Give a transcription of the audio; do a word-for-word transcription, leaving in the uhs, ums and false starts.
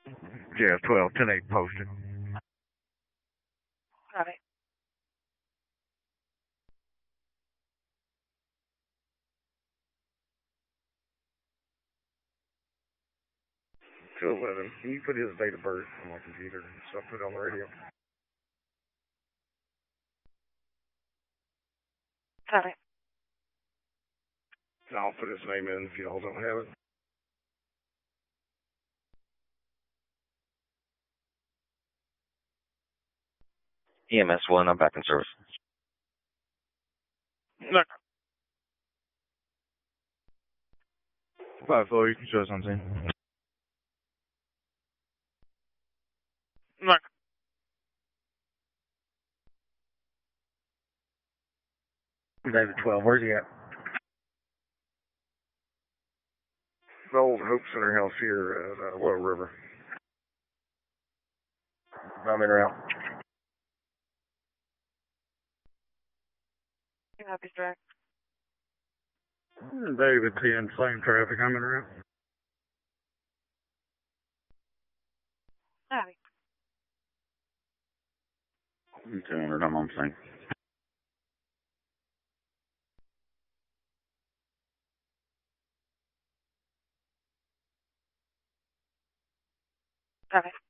Yeah, twelve, ten eight posted. Copy. two eleven. Can you put his date of birth on my computer so I put it on the radio? Copy. And I'll put his name in if y'all don't have it. E M S one, I'm back in service. No. five four, you can show us on scene. No. David twelve, where's he at? The old Hope Center house here at uh, Well River. I'm in or out. Copy, direct. David ten, same traffic, I'm in or out. Copy. two hundred, I'm on scene. Copy.